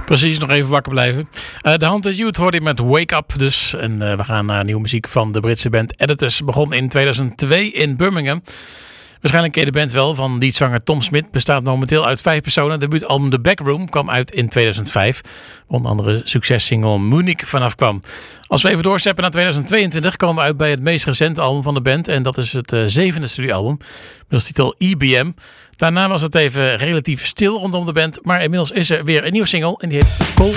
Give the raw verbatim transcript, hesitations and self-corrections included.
Precies, nog even wakker blijven. Uh, de Haunted Youth hoorde je met Wake Up dus. En uh, we gaan naar nieuwe muziek van de Britse band Editors. Begon in tweeduizend twee in Birmingham. Waarschijnlijk ken je de band wel van liedzanger Tom Smith. Bestaat momenteel uit vijf personen. De debuutalbum The Backroom kwam uit in tweeduizend vijf. Onder andere successingle Munich vanaf kwam. Als we even doorsteppen naar tweeduizend tweeëntwintig... komen we uit bij het meest recente album van de band. En dat is het uh, zevende studioalbum. Met als titel E B M. Daarna was het even relatief stil rondom de band. Maar inmiddels is er weer een nieuwe single. En die heet Cold